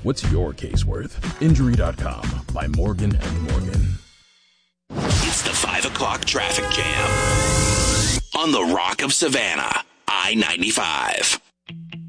What's your case worth? Injury.com by Morgan & Morgan. It's the 5 o'clock traffic jam on the Rock of Savannah, I-95.